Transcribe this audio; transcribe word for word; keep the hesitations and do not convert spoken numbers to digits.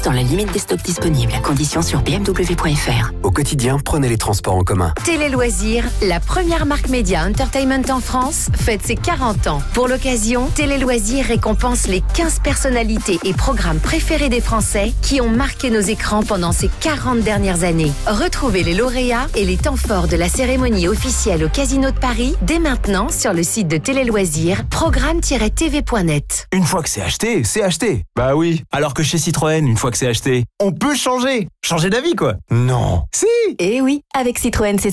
dans la limite des stocks disponibles. Conditions sur b m w point f r. Au quotidien, prenez les transports en commun. Télé Loisirs, la première marque média entertainment en France, fête ses quarante ans. Pour l'occasion, Télé Loisirs récompense les quinze personnalités et programmes préférés des Français qui ont marqué nos écrans pendant ces quarante dernières années. Retrouvez les lauréats et les temps forts de la cérémonie officielle au Casino de Paris dès maintenant sur le site de Télé Loisirs, programme tiret t v point net. Une fois que c'est acheté, c'est acheté. Bah oui. Alors que chez Citroën, une fois que c'est acheté, on peut changer. Changer d'avis, quoi. Non. Si. Eh oui, avec Citroën, c'est